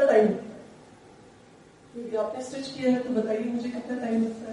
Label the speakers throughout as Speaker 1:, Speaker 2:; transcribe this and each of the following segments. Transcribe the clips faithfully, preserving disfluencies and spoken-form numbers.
Speaker 1: Time लगता है? यदि आपने स्टिच किया है तो बताइए मुझे कितना टाइम लगता है?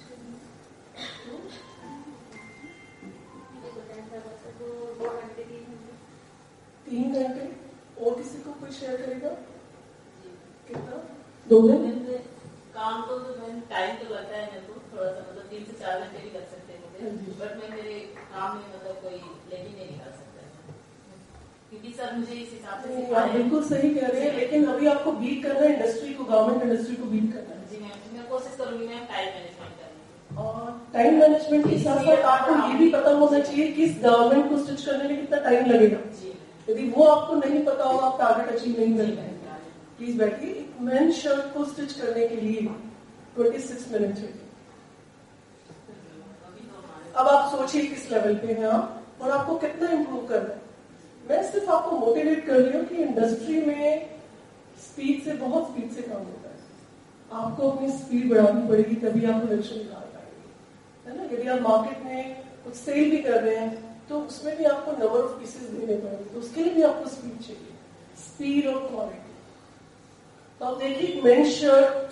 Speaker 1: तीन घंटे। और किसी को कोई शेयर करेगा? कितना? दो घंटे?
Speaker 2: काम तो मैंने टाइम तो लगता है मेरे को थोड़ा सा, मतलब तीन से चार घंटे भी लग सकते हैं मुझे, बट मैं मेरे काम में मतलब कोई लेकिन नहीं निकाल सकता, क्योंकि सर मुझे इस हिसाब से
Speaker 1: आप बिल्कुल सही कह रहे हैं, लेकिन अभी आपको बीट करना है इंडस्ट्री को, गवर्नमेंट इंडस्ट्री को बीट करना है।
Speaker 2: जी मैम, मैं कोशिश करूंगी मैम टाइम मैनेजमेंट करने।
Speaker 1: और टाइम मैनेजमेंट के साथ साथ आपको ये भी पता होना चाहिए कि इस गवर्नमेंट को स्टिच करने में कितना टाइम लगेगा। यदि वो आपको नहीं पता होगा आप टारगेट अचीव नहीं कर पाएंगे। प्लीज बैठिए। मेन शर्ट को स्टिच करने के लिए छब्बीस मिनट चाहिए। अब आप सोचिए किस लेवल पे हैं आप और आपको कितना इंप्रूव करना है। मैं सिर्फ आपको मोटिवेट कर रही हूँ कि इंडस्ट्री में स्पीड से, बहुत स्पीड से काम होता है। आपको अपनी स्पीड बढ़ानी पड़ेगी तभी आप प्रोडक्शन निकाल पाएंगे, है ना। यदि आप मार्केट में कुछ सेल भी कर रहे हैं तो उसमें भी आपको नंबर ऑफ पीसेस देने पड़ेंगे, तो उसके लिए भी आपको स्पीड चाहिए, स्पीड और क्वालिटी। तो आप देखिए मेन शर्ट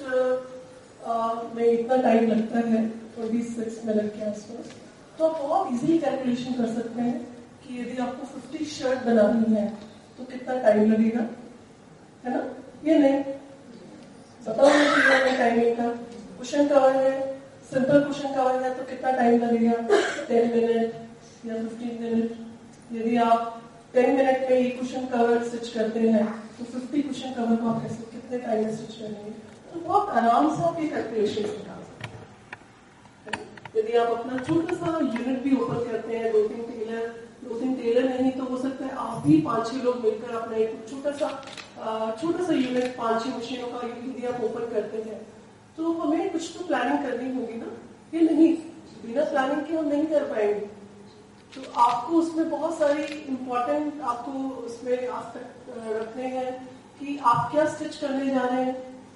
Speaker 1: में इतना टाइम लगता है छब्बीस मिनट के आसपास, तो आप बहुत इजीली कैलकुलेशन कर सकते हैं कि यदि आपको पचास शर्ट बनानी है तो कितना टाइम लगेगा, है ना। ये नहीं बताओ मुझे टाइमिंग का। कुशन कवर है, सिंपल कुशन कवर है तो कितना टाइम लगेगा? टेन मिनट या फिफ्टीन मिनट। यदि आप टेन मिनट में ये कुशन कवर स्टिच करते हैं तो फिफ्टी कुशन कवर को आप कैसे, कितने टाइम में स्टिच करेंगे? तो बहुत आराम से आप ये कैलकुलेशन निकाल सकते हैं। यदि आप अपना छोटा सा यूनिट भी ओपन करते हैं, दो तीन टेलर दो तीन टेलर नहीं तो हो सकता है आप भी पांच छह लोग मिलकर अपना एक छोटा सा छोटा सा यूनिट, पांच छह मशीनों का यदि आप ओपन करते हैं तो हमें कुछ तो प्लानिंग करनी होगी ना। ये नहीं, बिना प्लानिंग के हम नहीं कर पाएंगे। तो आपको उसमें बहुत सारी इम्पोर्टेंट आपको उसमें आस्पेक्ट रखने हैं कि आप क्या स्टिच करने जा रहे हैं,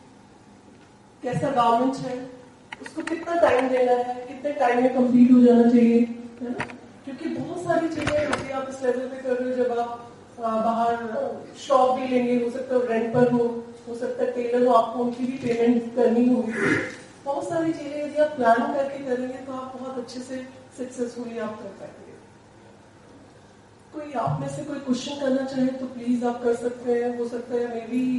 Speaker 1: कैसा गारमेंट है, उसको कितना टाइम देना है, कितने टाइम में कंप्लीट हो जाना चाहिए, है ना। क्योंकि बहुत सारी चीजें होती आप इस लेवल पे कर रहे हो, जब आप बाहर शॉप भी लेंगे, हो सकता है रेंट पर हो हो सकता है टेलर हो, आपको उनकी भी पेमेंट करनी होगी। बहुत सारी चीजें यदि आप प्लान करके करेंगे तो आप बहुत अच्छे से सक्सेसफुली आप कर पाएंगे। कोई आप में से कोई क्वेश्चन करना चाहे तो प्लीज आप कर सकते हैं। हो सकता है मे बी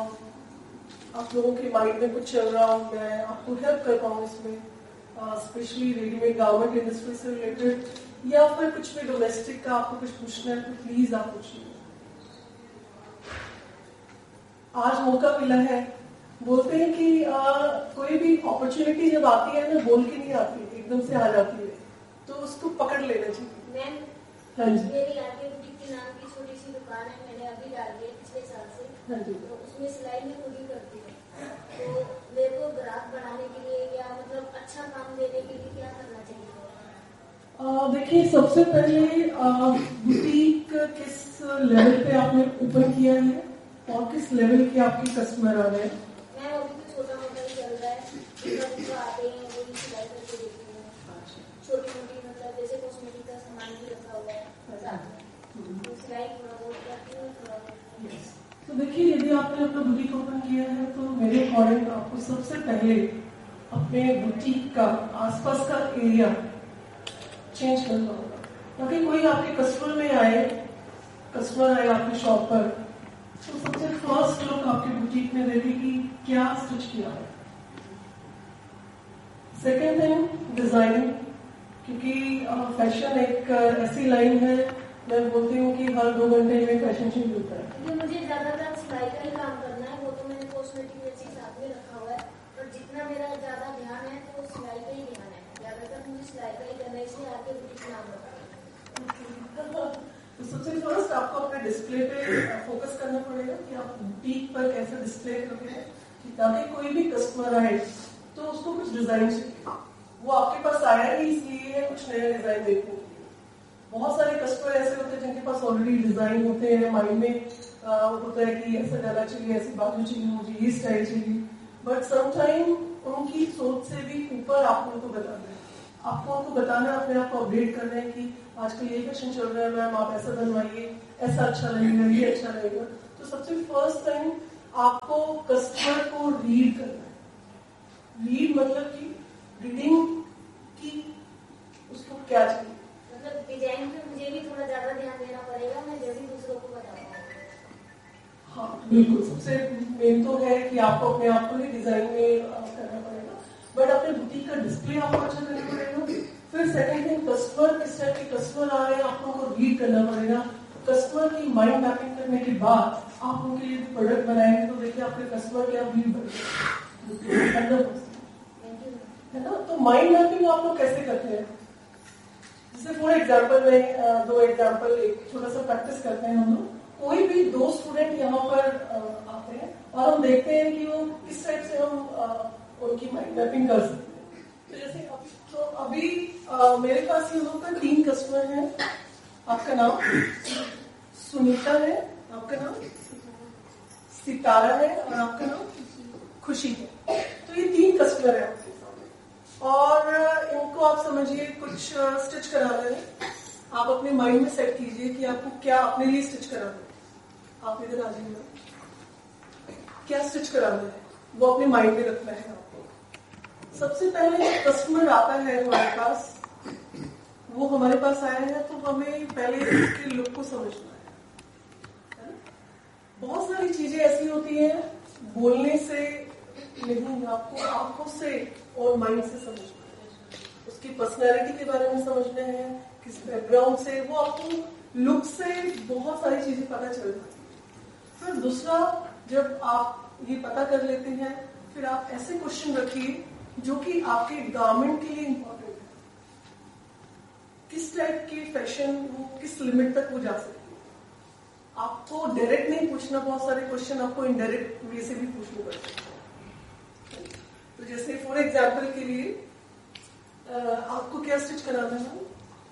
Speaker 1: आप लोगों के माइंड में कुछ चल रहा हो, मैं आपको हेल्प कर पाऊँ इसमें, स्पेशली रेडीमेड गारमेंट इंडस्ट्री से रिलेटेड या फिर कुछ भी डोमेस्टिक का आपको कुछ पूछना है तो प्लीज आप पूछिए। आज मौका मिला है, बोलते हैं कि आ, कोई भी अपॉर्चुनिटी जब आती है ना, बोल के नहीं आती, एकदम से आ जाती है, तो उसको पकड़ लेना चाहिए। हाँ जी,
Speaker 3: मेरी आगे बुटीक के नाम की छोटी सी दुकान है, मैंने अभी डाली है पिछले साल से।
Speaker 1: हाँ जी,
Speaker 3: तो उसमें सिलाई में खुद ही करती हूँ। तो मेरे को ग्राहक बढ़ाने के लिए या मतलब अच्छा काम देने के लिए क्या करना चाहिए?
Speaker 1: देखिए सबसे पहले बुटीक किस लेवल पे आपने ओपन किया है और किस लेवल के आपके कस्टमर आ रहे हैं?
Speaker 3: मैं अभी तो छोटा मोटा ही चल रहा है, जो आते हैं वो भी सिलाई करके देती हूँ। छोटी मोटी मतलब जैसे कॉस्मेटिक का सामान भी रखा हुआ है साथ में, तो सिलाई थोड़ा बहुत करती हूँ, थोड़ा बहुत।
Speaker 1: तो देखिए यदि आपने अपना बुटीक ओपन किया है तो मेरे अकॉर्डिंग आपको सबसे पहले अपने बुटीक का आसपास का एरिया चेंज करना होगा। क्योंकि कोई आपके कस्टमर में आए कस्टमर आए आपकी शॉप पर, तो सबसे फर्स्ट लुक आपके बुटीक में देखे कि क्या स्टिच किया है। सेकेंड थिंग डिजाइनिंग, क्योंकि फैशन एक ऐसी लाइन है, मैं बोलती हूँ कि हर दो घंटे में फैशन चेंज होता है।
Speaker 3: जो मुझे ज्यादातर सिलाई का ही काम करना है, वो तो मैंने कॉस्मेटिक में चीज साथ में रखा हुआ है, पर जितना मेरा ज्यादा ध्यान है तो सिलाई का ही ध्यान है, ज्यादातर मुझे सिलाई का ही करना है, इसलिए आगे बुटीक नाम रखा है।
Speaker 1: तो सबसे फर्स्ट आपको अपने डिस्प्ले पे फोकस करना पड़ेगा कि आप बुटीक पर कैसे डिस्प्ले करते हैं, कि ताकि कोई भी कस्टमर आए तो उसको कुछ डिजाइन चाहिए, वो आपके पास आया ही इसलिए है कुछ नया डिजाइन देखने के लिए। बहुत सारे कस्टमर ऐसे होते हैं जिनके पास ऑलरेडी डिजाइन होते हैं, माइंड में आ, होता है कि ऐसा गला चाहिए, ऐसी बाजू चाहिए, मुझे ये स्टाइल चाहिए, बट समटाइम उनकी सोच से भी ऊपर आपको उनको बताना है, आपको उनको बताना है, अपने आप को अपडेट करना है कि आजकल ये फैशन चल रहा है मैम, आप ऐसा बनवाइए, ऐसा अच्छा लगेगा, ये अच्छा लगेगा। तो सबसे फर्स्ट टाइम आपको कस्टमर को रीड करना है। रीड मतलब कि रीडिंग की उसको क्या चाहिए,
Speaker 3: मतलब डिजाइन पे मुझे भी थोड़ा ज्यादा ध्यान देना पड़ेगा, मैं जब भी दूसरों को बताऊंगा।
Speaker 1: हाँ बिल्कुल, सबसे मेन तो है कि आपको अपने आप को ही डिजाइन में करना पड़ेगा, बट अपने बुटीक का डिस्प्ले आपको अच्छा करना पड़ेगा। फिर सेकंड थिंग, कस्टमर किस टाइप के कस्टमर आ रहे हैं आपको उनको रीड करना पड़ेगा। कस्टमर की माइंड मैपिंग करने के बाद आप उनके लिए प्रोडक्ट बनाएंगे तो देखिए आपके कस्टमर के आप रीड बढ़ेगा, है ना। तो माइंड मैपिंग आप लोग कैसे करते हैं, जैसे फॉर एग्जाम्पल में दो एग्जाम्पल एक छोटा सा प्रैक्टिस करते हैं हम लोग। कोई भी दो स्टूडेंट यहाँ पर आते हैं और हम देखते हैं कि वो किस टाइप से हम उनकी माइंड मैपिंग कर सकते हैं। तो जैसे अब, तो अभी आ, मेरे पास ये लोग का तीन कस्टमर हैं। आपका नाम सुनीता है, आपका नाम सितारा है और आपका नाम खुशी है। तो ये तीन कस्टमर है आपके सामने और इनको आप समझिए कुछ स्टिच कराना है। आप अपने माइंड में सेट कीजिए कि आपको क्या अपने लिए स्टिच कराना है। आप इधर आ जाइए, क्या स्टिच कराना है वो अपने माइंड में रखना है आपको। सबसे पहले जब कस्टमर आता है हमारे पास, वो हमारे पास आए हैं तो हमें पहले उसके लुक को समझना है। बहुत सारी चीजें ऐसी होती हैं बोलने से नहीं, आपको आंखों से और माइंड से समझना है। उसकी पर्सनैलिटी के बारे में समझना है, किस बैकग्राउंड से, वो आपको लुक से बहुत सारी चीजें पता चल जाती है। फिर दूसरा, जब आप ये पता कर लेते हैं, फिर आप ऐसे क्वेश्चन रखिए जो कि आपके गारमेंट के लिए इंपॉर्टेंट है। किस टाइप के फैशन, वो किस लिमिट तक वो जा सकती है। आपको डायरेक्ट नहीं पूछना, बहुत सारे क्वेश्चन आपको इनडायरेक्ट वे से भी पूछने पड़ते हैं। तो जैसे फॉर एग्जाम्पल के लिए आपको क्या स्टिच कराना है,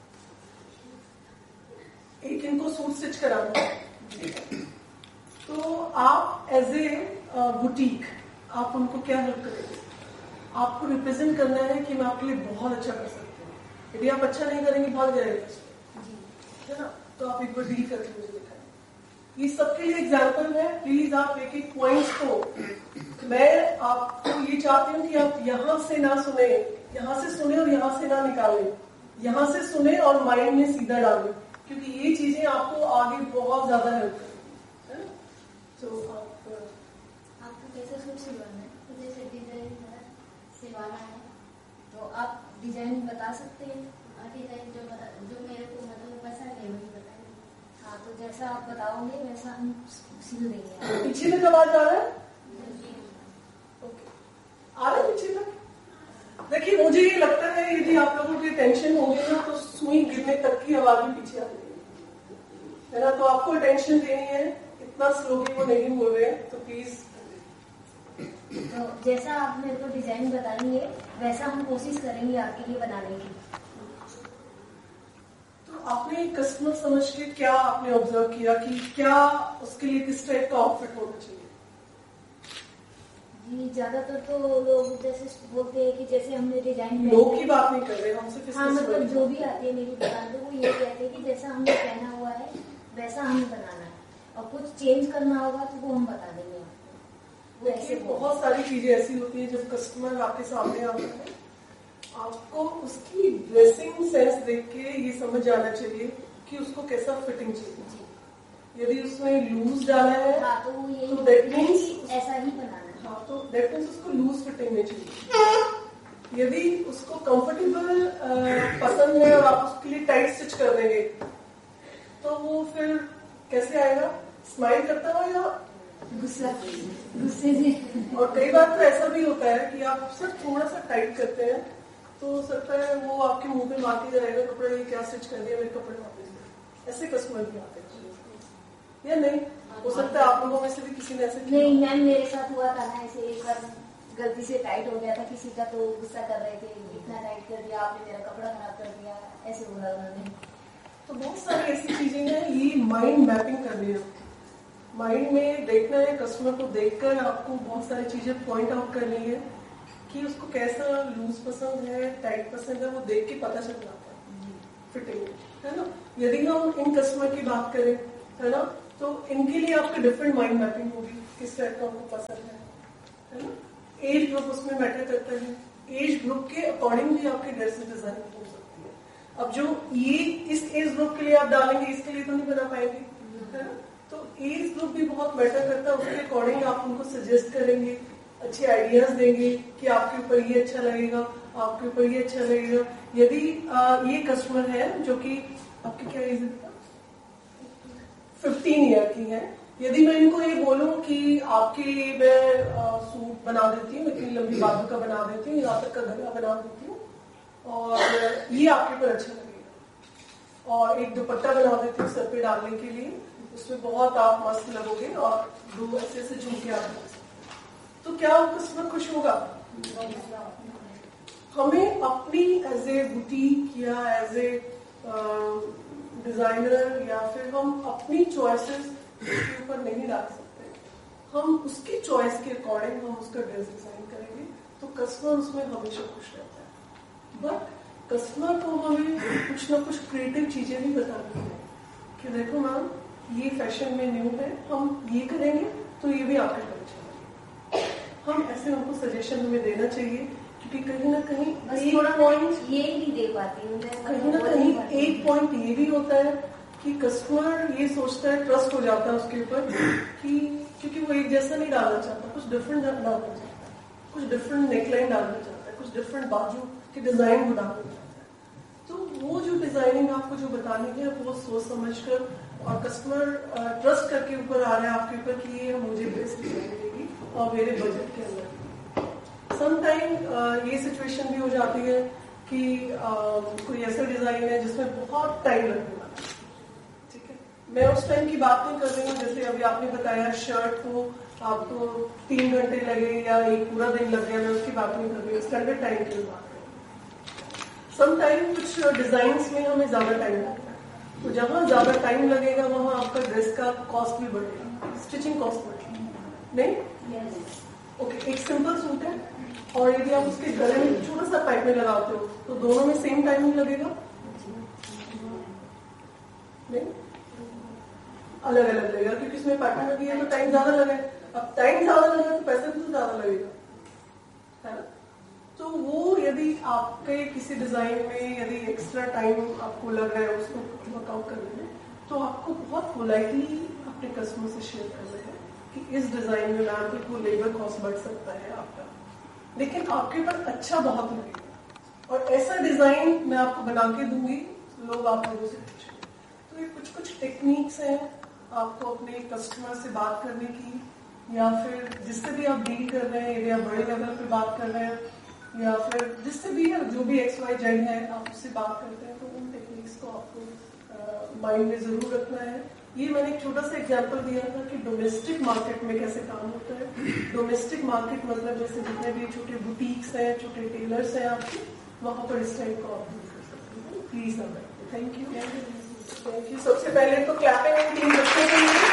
Speaker 1: एक इनको सूट स्टिच कराना है। तो आप एज ए बुटीक आप उनको क्या हेल्प करेंगे, आपको रिप्रेजेंट करना है कि मैं आपके लिए बहुत अच्छा कर सकती हूँ। यदि आप अच्छा नहीं करेंगे भाग जाएगा, है ना। तो आप एक बार डील करके मुझे दिखाएं। ये सबके लिए एग्जाम्पल है। प्लीज आप एक एक पॉइंट्स को, मैं आपको ये चाहती हूँ कि आप यहाँ से ना सुने, यहाँ से सुने और यहाँ से ना निकालें, यहाँ से सुने और माइंड में सीधा डालें, क्योंकि ये चीजें आपको आगे बहुत ज्यादा हेल्प करेंगी, है ना। तो आप
Speaker 3: आपको कैसे सूट सिलवाना है, तो जैसे डिजाइन सिलवाना है तो आप डिजाइन बता सकते हैं। डिजाइन जो जो मेरे को मतलब पसंद है वही बताइए। हाँ, तो जैसा आप बताओगे वैसा हम सिल देंगे।
Speaker 1: पीछे तक आवाज आ रहा है? ओके, आ रहा है पीछे तक? देखिए, मुझे ये लगता है यदि आप लोगों की टेंशन होगी ना तो सुई गिरने तक की आवाज भी पीछे आ जाएगी, है ना। तो आपको टेंशन देनी है, इतना स्लोली वो नहीं बोल रहे हैं, तो प्लीज।
Speaker 3: तो जैसा आप मेरे को डिजाइन बताएंगे वैसा हम कोशिश करेंगे आपके लिए बनाने की।
Speaker 1: तो आपने कस्टमर समझ के क्या आपने ऑब्जर्व किया कि क्या उसके लिए किस टाइप का आउटफिट होना चाहिए?
Speaker 3: जी, ज्यादातर तो लोग जैसे बोलते हैं कि जैसे हमने डिजाइन,
Speaker 1: लोग की बात नहीं कर रहे, हमसे किस
Speaker 3: हाँ मतलब जो भी आते हैं मेरी दुकान पे वो ये कहते हैं कि जैसा हमने पहना हुआ है वैसा हमें बनाना है, और कुछ चेंज करना होगा तो वो हम बता देंगे आपको। वो ऐसे
Speaker 1: बहुत सारी चीजें ऐसी होती है जब कस्टमर आपके सामने आता है, आपको उसकी ड्रेसिंग सेंस देख के ये समझ जाना चाहिए कि उसको कैसा फिटिंग चाहिए। यदि उसमें लूज डाला है,
Speaker 3: हाँ, तो वो यही
Speaker 1: तो दैट मीन्स
Speaker 3: ऐसा ही बनाना है।
Speaker 1: हाँ, तो दैट मीन्स उसको लूज फिटिंग में चाहिए। यदि उसको कंफर्टेबल पसंद है और आप उसके लिए टाइट स्टिच कर देंगे तो वो फिर कैसे आएगा, स्माइल करता हुआ या
Speaker 3: गुस्सा गुस्से से।
Speaker 1: और कई बार तो ऐसा भी होता है कि आप सिर्फ थोड़ा सा टाइट करते हैं तो हो सकता है वो आपके मुंह पे मार के जाएगा, कपड़े ये क्या स्टिच कर दिया, मेरे कपड़े वापस दे। ऐसे कस्टमर भी आते हैं या नहीं? हो सकता है आप लोगों में से भी किसी ने ऐसे किया।
Speaker 3: नहीं मैम, मेरे साथ हुआ था ना ऐसे, एक बार गलती से टाइट हो गया था किसी का, तो गुस्सा कर रहे थे, इतना टाइट कर दिया आपने, मेरा कपड़ा खराब कर दिया, ऐसे बोला उन्होंने।
Speaker 1: तो बहुत सारी ऐसी चीजें हैं, ये माइंड मैपिंग करनी है। माइंड में देखना है, कस्टमर को देखकर आपको बहुत सारी चीजें पॉइंट आउट करनी है कि उसको कैसा लूज पसंद है, टाइट पसंद है, वो देख के पता चल जाता है फिटिंग, है ना। यदि हम इन कस्टमर की बात करें, है ना, तो इनके लिए आपका डिफरेंट माइंड मैपिंग होगी, किस टाइप का आपको पसंद है, है ना। एज ग्रुप उसमें मैटर करता है, एज ग्रुप के अकॉर्डिंग भी आपके ड्रेसेस डिजाइन हो सकती है। अब जो ये इस एज ग्रुप के लिए आप डालेंगे, इसके लिए तो नहीं बना पाएंगे, है ना। तो एज ग्रुप भी बहुत मैटर करता है, उसके अकॉर्डिंग आप उनको सजेस्ट करेंगे, अच्छे आइडियाज देंगे कि आपके ऊपर ये अच्छा लगेगा, आपके ऊपर ये अच्छा लगेगा। यदि आ, ये कस्टमर है जो कि आपकी क्या एज है, फिफ्टीन ईयर की है, यदि मैं इनको ये बोलूं कि आपके लिए मैं आ, सूट बना देती हूँ, इतनी लंबी बाजू का बना देती हूँ, यहाँ तक का गला बना देती हूँ और ये आपके ऊपर अच्छा लगेगा, और एक दुपट्टा बना देती हूँ सर पे डालने के लिए, उसमें बहुत आप मस्त लगोगे और दो ऐसे ऐसे झुमके आप लगा सकते हैं, तो क्या कस्टमर खुश होगा। हमें अपनी एज ए बुटीक या एज ए डिजाइनर या फिर हम अपनी चॉइसेस उसके ऊपर नहीं डाल सकते, हम उसकी चॉइस के अकॉर्डिंग हम उसका ड्रेस डिजाइन करेंगे, तो कस्टमर उसमें हमेशा खुश रहता है। बट कस्टमर को हमें कुछ ना कुछ क्रिएटिव चीजें भी बतानी है कि देखो मैम ये फैशन में न्यू है, हम ये करेंगे तो ये भी आपके लिए अच्छा लगेगा। हम ऐसे हमको सजेशन हमें देना चाहिए, क्योंकि कहीं ना कहीं एक पॉइंट
Speaker 3: ये नहीं दे पाती हूँ,
Speaker 1: कहीं ना कहीं एक पॉइंट ये भी होता है कि कस्टमर ये सोचता है, ट्रस्ट हो जाता है उसके ऊपर कि क्योंकि वो एक जैसा नहीं डालना चाहता, कुछ डिफरेंट डालना चाहता है, कुछ डिफरेंट नेकलाइन डालना चाहता है, कुछ डिफरेंट बाजू की डिजाइन वो डालना चाहता है। तो वो जो डिजाइनिंग आपको जो बतानी है वो सोच समझ कर और कस्टमर ट्रस्ट करके ऊपर आ रहा है आपके ऊपर कि ये मुझे बेस्ट डिजाइन मिलेगी और मेरे बजट के अंदर। समटाइम ये सिचुएशन भी हो जाती है कि uh, कोई ऐसा डिजाइन है जिसमें बहुत टाइम लगने वाला है, ठीक है। मैं उस टाइम की बात नहीं कर रही हूँ, जैसे अभी आपने बताया शर्ट को आपको तीन घंटे लगे या एक पूरा दिन लग गया, मैं उसकी बात नहीं कर रही हूँ, स्टैंडर्ड टाइम की बात कर रही हूँ। समटाइम कुछ डिजाइन में हमें ज्यादा टाइम लगता है, तो जहाँ ज्यादा टाइम लगेगा वहाँ आपका ड्रेस का कॉस्ट भी बढ़ेगा, स्टिचिंग कॉस्ट बढ़ेगा, नहीं ओके। एक सिंपल सूट है और यदि आप उसके गले में छोटा सा पाइपिंग लगाते हो तो दोनों में सेम टाइमिंग लगेगा, नहीं अलग अलग लगेगा, क्योंकि इसमें पाइपिंग लगी है तो टाइम ज्यादा लगे। अब टाइम ज्यादा लगेगा तो पैसे भी तो ज्यादा लगेगा, है ना। तो वो यदि आपके किसी डिजाइन में यदि एक्स्ट्रा टाइम आपको लग रहा है उसको वर्कआउट करने में, तो आपको बहुत पोलाइटली अपने कस्टमर से शेयर करना है कि इस डिजाइन में मैम को लेबर कॉस्ट बढ़ सकता है आपका, लेकिन आपके ऊपर अच्छा बहुत लगेगा और ऐसा डिजाइन मैं आपको बना के दूंगी, लोग आप लोगों से पूछेंगे। तो ये कुछ कुछ टेक्निक्स हैं आपको अपने कस्टमर से बात करने की, या फिर जिससे भी आप डील कर रहे हैं, यदि आप बड़े लेवल पे बात कर रहे हैं या फिर जिससे भी है जो भी एक्स वाई जेड है आप उससे बात करते हैं, तो उन टेक्निक्स को आपको माइंड में जरूर रखना है। ये मैंने एक छोटा सा एग्जांपल दिया था कि डोमेस्टिक मार्केट में कैसे काम होता है। डोमेस्टिक मार्केट मतलब जैसे जितने भी छोटे बुटीक्स हैं, छोटे टेलर्स हैं आपके, वहां पर इस टाइप का आप यूज कर सकते हैं। प्लीज अब थैंक यू थैंक यू। सबसे पहले तो क्लैपिंग तीन बच्चों के लिए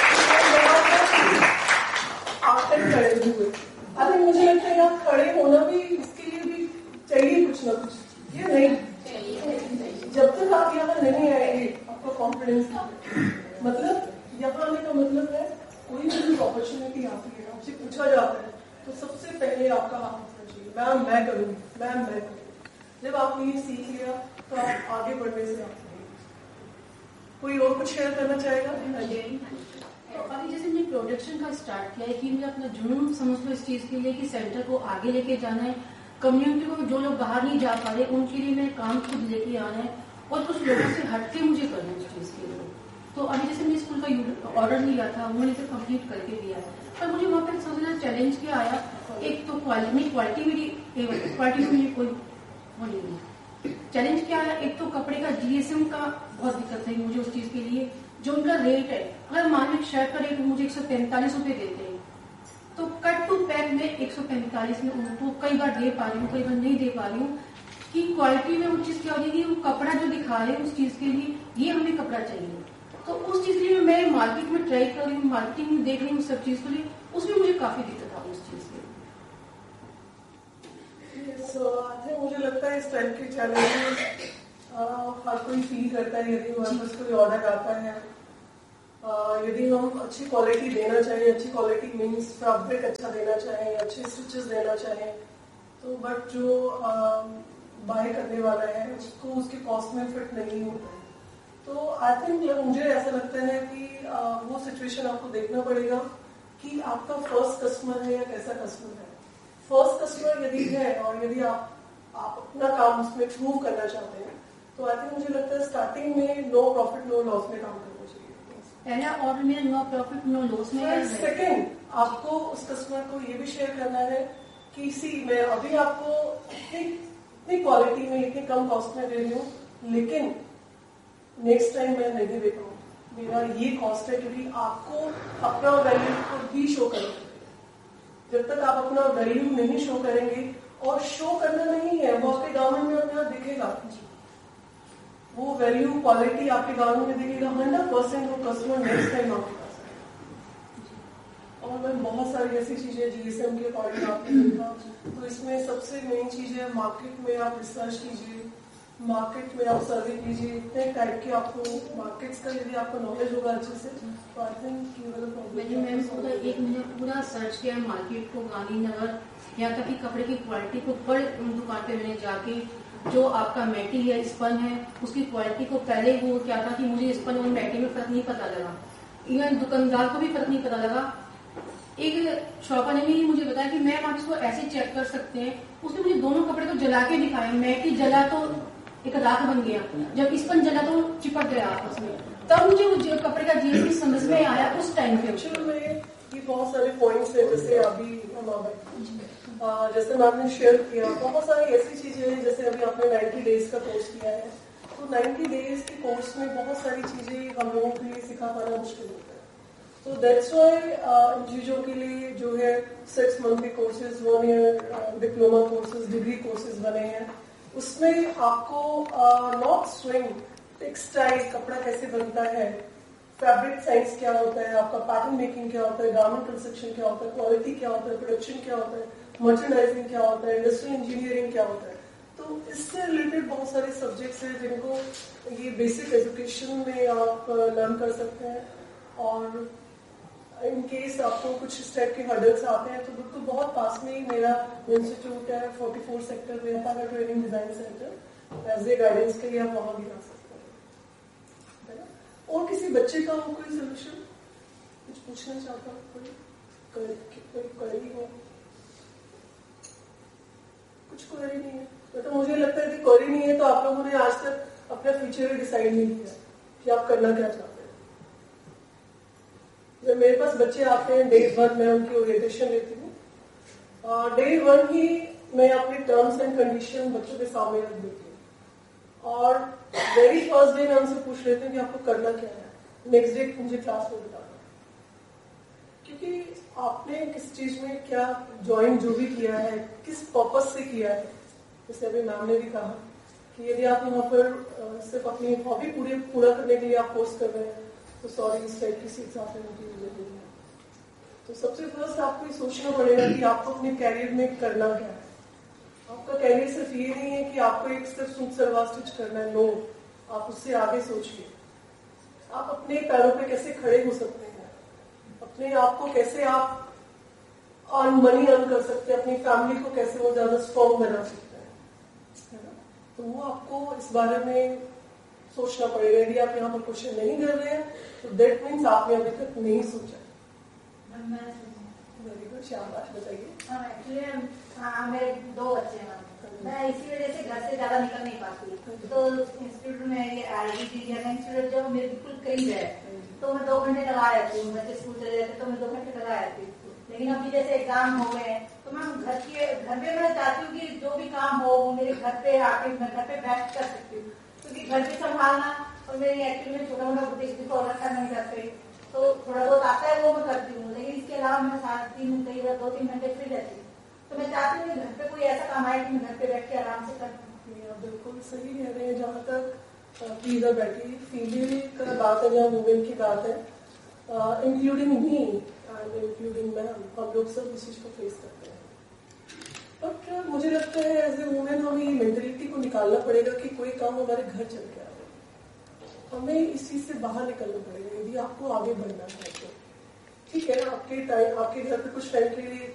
Speaker 1: आकर खड़े हुए। अरे मुझे लगता है आप खड़े होना भी इसके लिए भी चाहिए कुछ ना कुछ, ये नहीं जब तक आप यहाँ नहीं आएंगे आपका कॉन्फिडेंस मतलब यहाँ आने का मतलब है कोई भी अपॉर्चुनिटी आती है आपसे पूछा जाता है तो सबसे पहले आपका हाथ उठना चाहिए, मैम मैं करूंगी, मैम मैं करूंगी। जब आपने ये सीख लिया तो आप आगे बढ़ने से आप कोई और कुछ शेयर करना चाहेगा?
Speaker 4: तो अभी जैसे मैंने प्रोडक्शन का स्टार्ट किया है कि मुझे अपना जुनून समझ लो इस चीज के लिए कि सेंटर को आगे लेके जाना है, कम्युनिटी को जो लोग बाहर नहीं जा पा रहे उनके लिए मैं काम खुद लेके आना है और कुछ लोगों से हटके मुझे करना है उस चीज के लिए। तो अभी जैसे मैंने स्कूल का ऑर्डर लिया था, उन्होंने इसे कंप्लीट करके दिया, पर मुझे वहाँ पे सबसे ज्यादा चैलेंज क्या आया, एक तो क्वालिटी क्वालिटी मेरी क्वालिटी में मुझे कोई वो नहीं है। चैलेंज क्या आया, एक तो कपड़े का जीएसएम का बहुत दिक्कत है मुझे उस चीज के लिए, जो उनका रेट है, अगर मान लो शर्ट का रेट मुझे एक सौ पैंतालीस रूपये देते हैं तो कट टू पैक में एक सौ पैंतालीस में उनको कई बार दे पा रही हूँ, कई बार नहीं दे पा रही हूँ कि क्वालिटी में वो चीज क्या हो जाएगी, वो कपड़ा जो दिखा रहे हैं उस चीज के लिए ये हमें कपड़ा चाहिए, तो उस चीज के लिए मैं मार्केट में ट्राई कर रही हूँ, मार्केटिंग देख रही हूँ सब चीज के लिए, उसमें मुझे काफी दिक्कत आ रही है उस चीज
Speaker 1: के। मुझे लगता है इस टाइप के चैलेंजेस हर कोई फील करता है यदि हमारे पास कोई ऑर्डर आता है यदि हम अच्छी क्वालिटी देना चाहें, अच्छी क्वालिटी मीन्स फैब्रिक अच्छा देना चाहें, अच्छे स्टिचेस देना चाहें, तो बट जो बाय करने वाला है उसको उसके कॉस्ट में फिट नहीं होता है। तो आई थिंक मुझे ऐसा लगता है कि आ, वो सिचुएशन आपको देखना पड़ेगा कि आपका फर्स्ट कस्टमर है या कैसा कस्टमर है। फर्स्ट कस्टमर यदि है और यदि आप आप अपना काम उसमें प्रूव करना चाहते हैं तो आई थिंक मुझे लगता है स्टार्टिंग में नो प्रॉफिट नो लॉस में काम करना चाहिए।
Speaker 4: पहला ऑर्डर में नो प्रॉफिट नो लॉस में।
Speaker 1: सेकेंड, आपको उस कस्टमर को ये भी शेयर करना है कि सी मैं अभी आपको इतनी क्वालिटी में इतनी कम कॉस्ट में दे रही हूँ, लेकिन नेक्स्ट टाइम मैं नहीं दे पाऊँ, मेरा ये कॉस्ट है, क्योंकि आपको अपना वैल्यू को भी शो करना है। जब तक आप अपना वैल्यू नहीं शो करेंगे, और शो करना नहीं है, वो आपके गारमेंट में अपने आप दिखेगा, वो वैल्यू क्वालिटी आपके गारमेंट में दिखेगा, हंड्रेड परसेंट वो कस्टमर नेक्स्ट टाइम आपके पास है। और मैं बहुत सारी ऐसी चीजें जीएसएम के अकॉर्डिंग आपने देखा, तो इसमें सबसे मेन चीज है मार्केट में आप रिसर्च कीजिए, मार्केट में आप सर्वे कीजिए, इतने टाइप के आपको मार्केट्स का यदि आपको नॉलेज होगा अच्छे से तो आई थिंक
Speaker 4: मैंने मैम पूरा एक महीने पूरा सर्च किया मार्केट को, गांधीनगर, यहाँ तक कि कपड़े की क्वालिटी को बड़े दुकान पे मैंने जाके जो आपका मैटी है, स्पन है, उसकी क्वालिटी को पहले वो क्या था कि मुझे स्पन और मैटी में फर्क नहीं पता लगा, इवन दुकानदार को भी फर्क नहीं पता लगा। एक शॉपर ने भी मुझे बताया कि मैम आप इसको ऐसे चेक कर सकते हैं, उसने मुझे दोनों कपड़े को जला के दिखाया, मैटी जला तो एक राख बन गया, जब स्पन जला तो चिपक गया आपस में, तब मुझे वो कपड़े का जीएसटी समझ में आया उस टाइम पे।
Speaker 1: एक्चुअली में ये बहुत सारे पॉइंट्स हैं, जैसे अभी हम जैसे मैम ने शेयर किया, बहुत सारी ऐसी चीजें हैं, जैसे अभी आपने नाइन्टी डेज का कोर्स किया है, तो नाइन्टी डेज के कोर्स में बहुत सारी चीजें हम लोगों के लिए सिखा पाना मुश्किल होता है। तो दैट्स वाई इन चीजों के लिए जो है सिक्स मंथ के courses, one year diploma courses, degree courses बने हैं। उसमें आपको नॉट स्विंग, टेक्सटाइल कपड़ा कैसे बनता है, फैब्रिक साइंस क्या होता है, आपका पैटर्न मेकिंग क्या होता है, गारमेंट कंस्ट्रक्शन क्या होता है, क्वालिटी क्या होता है, प्रोडक्शन क्या होता है, मर्चेंडाइजिंग क्या होता है, इंडस्ट्रियल इंजीनियरिंग क्या होता है। तो इससे रिलेटेड बहुत सारे सब्जेक्ट्स हैं जिनको ये बेसिक एजुकेशन में आप लर्न कर सकते हैं। और इन केस आपको कुछ इस टाइप के हर्डल्स आते हैं तो तो बहुत पास में ही मेरा इंस्टीट्यूट है, फोर्टी फोर सेक्टर में है, training design centre, as a guidance के लिए आप वहां भी आ सकते हैं। और किसी बच्चे का हो कोई सोल्यूशन, कुछ पूछना चाहता हूँ, कोई कोई क्वेरी हो? कुछ क्वेरी नहीं है तो, तो मुझे लगता है कि क्वेरी नहीं है तो आप लोगों ने आज तक अपना फ्यूचर डिसाइड नहीं किया कि आप करना क्या चाहते हैं। जब मेरे पास बच्चे आते हैं डे वन, मैं उनकी ओरिएंटेशन लेती हूँ, डे वन ही मैं अपने टर्म्स एंड कंडीशन बच्चों के सामने रख देती हूँ, और वेरी फर्स्ट डे मैं उनसे पूछ लेती हूँ कि आपको करना क्या है, नेक्स्ट डे मुझे क्लास में बताना, क्योंकि आपने किस चीज में क्या ज्वाइन जो भी किया है, किस पर्पस से किया है। जैसे अभी मैम ने भी कहा कि यदि आप यहाँ पर सिर्फ अपनी हॉबी पूरी पूरा करने के लिए आप कोर्स कर रहे हैं तो सॉरी, इस टाइप की सीट्स आपने मुझे नहीं है। तो सबसे फर्स्ट आपको ये सोचना पड़ेगा कि आपको अपने कैरियर में करना क्या है। आपका कैरियर सिर्फ ये नहीं है कि आपको एक सिर्फ सूट सलवार स्टिच करना है, नो, आप उससे आगे सोचिए। आप अपने पैरों पे कैसे खड़े हो सकते हैं, अपने आप को कैसे आप अर्न मनी अर्न कर सकते हैं, अपनी फैमिली को कैसे वो ज्यादा स्ट्रॉन्ग बना सकते हैं, है ना। तो वो आपको इस बारे में सोचना पड़ेगा। यदि आप यहाँ पर क्वेश्चन नहीं कर रहे हैं तो दैट मीन्स आपने अभी तक नहीं सोचा। वेरी गुड, शाबाश, बताइए।
Speaker 5: एक्चुअली मेरे दो बच्चे हैं, मैं इसी वजह से घर से ज्यादा निकल नहीं पाती, तो इंस्टीट्यूट में ये आई थी इंस्टीट्यूट जो मेरे बिल्कुल करीब है, तो मैं दो घंटे लगा रहती हूँ, बच्चे स्कूल चले जाते तो मैं दो घंटे लगा रहती हूँ। लेकिन अभी जैसे एग्जाम हो गए तो मैं घर के घर पे मैं चाहती हूँ कि जो भी काम हो मेरे घर पे आके मैं घर पे बैठ कर सकती हूँ, क्योंकि घर पे संभालना और मेरी एक्चुअली में छोटा मोटा बुटीक को अलग करना नहीं करते, तो थोड़ा बहुत आता है वो मैं करती हूँ, लेकिन इसके अलावा मैं सात दिन कई बार दो तीन घंटे फ्री रहती हूँ। तो मैं चाहती हूँ कि घर पे कोई ऐसा काम आए कि मैं घर पे बैठ के आराम से कर सकूँ।
Speaker 1: बिल्कुल सही कह रहे हैं। जहाँ तक प्लीज बैठी फीमेल का बात है, जहाँ वुमेन की बात है, including me and including ma'am, हम लोग सब इस चीज को फेस करते हैं। बट मुझे लगता है एज ए वुमेन हमें ये मेंटेलिटी को निकालना पड़ेगा कि कोई काम हमारे घर चल के आ रहा है। हमें इस चीज से बाहर निकलना पड़ेगा यदि आपको आगे बढ़ना है तो। ठीक है ना, आपके टाइम आपके घर पे कुछ टाइम के लिए